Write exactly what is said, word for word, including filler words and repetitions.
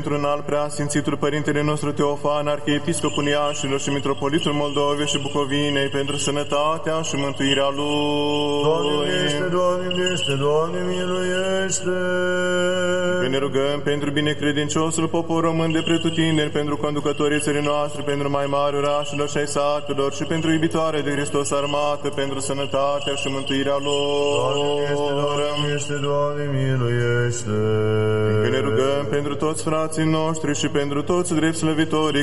Pentru un alt preasfințitul Părintele nostru Teofan, Arhiepiscopul Iașilor și Mitropolitul Moldovei și Bucovinei, pentru sănătatea și mântuirea lui. Doamne miluiește, Doamne miluiește, Doamne miluiește. Că ne rugăm pentru binecredinciosul popor român de pretutindeni, pentru conducătorii țării noastre, pentru mai mari orașelor și ai satelor și pentru iubitoare de Hristos armată, pentru sănătatea și mântuirea lor. Doamne miluiește, Doamne miluiește. Că ne rugăm pentru toți frații noștri și pentru toți drept slăvitorii